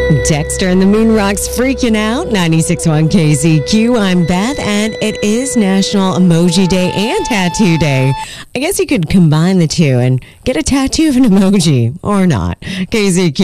Dexter and the Moon Rocks freaking out. 96.1 KZQ. I'm Beth, and it is National Emoji Day and Tattoo Day. I guess you could combine the two and get a tattoo of an emoji or not. KZQ.